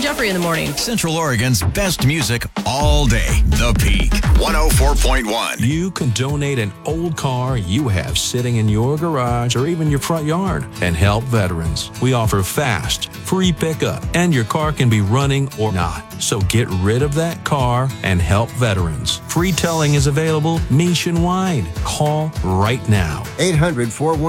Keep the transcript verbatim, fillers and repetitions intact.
Jeffrey in the morning. Central Oregon's best music all day. The Peak, one oh four point one. You can donate an old car you have sitting in your garage or even your front yard and help veterans. We offer fast, free pickup, and your car can be running or not. So get rid of that car and help veterans. Free towing is available nationwide. Call right now. eight hundred, four one